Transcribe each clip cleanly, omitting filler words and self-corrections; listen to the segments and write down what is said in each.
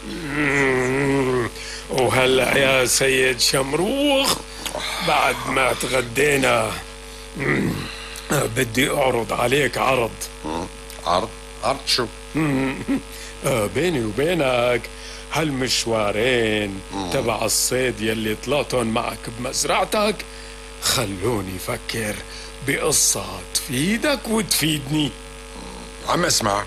وهلأ يا سيد شمروخ بعد ما تغدينا بدي أعرض عليك عرض. عرض؟ عرض شو؟ بيني وبينك هالمشوارين تبع الصيد يلي طلعتن معك بمزرعتك خلوني فكر بقصة تفيدك وتفيدني. عم اسمع.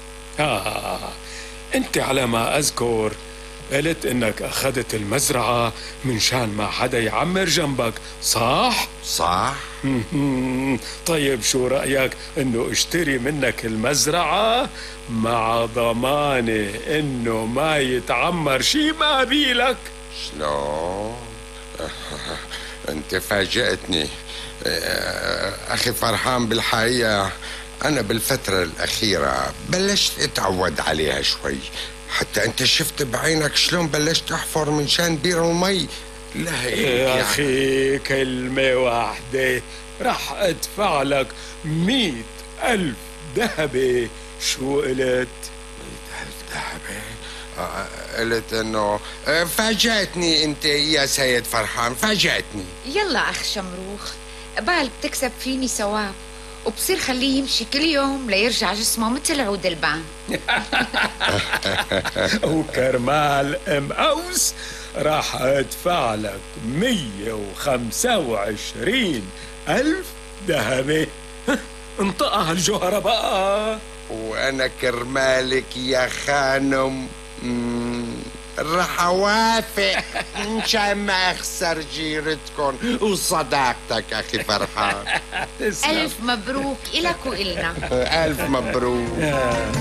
انت على ما اذكر قلت انك اخذت المزرعة من شان ما حدا يعمر جنبك، صح؟ صح. طيب شو رأيك انه اشتري منك المزرعة مع ضمانة انه ما يتعمر شي ما بيلك؟ شلون؟ انت فاجأتني اخي فرحان. بالحقيقة انا بالفترة الاخيرة بلشت اتعود عليها شوي، حتى انت شفت بعينك شلون بلشت احفر من شان بير المي. لهيك يا أخي كلمة واحدة رح أدفع لك 100,000 ذهبة. شو قلت؟ 100,000 ذهبة؟ قلت انه فاجأتني انت يا سيد فرحان، فاجأتني. يلا اخ شمروخ، قبال بتكسب فيني ثواب وبصير خليه يمشي كل يوم ليرجع جسمه مثل عود البان. وكرمال ام اوس راح ادفع لك 125,000 ذهبة. انطقها هالجوهرة بقى. وانا كرمالك يا خانم رح اوافق مشان ما اخسر جيرتكم وصداقتك اخي فرحان. ألف مبروك إلك وإلنا. الف مبروك.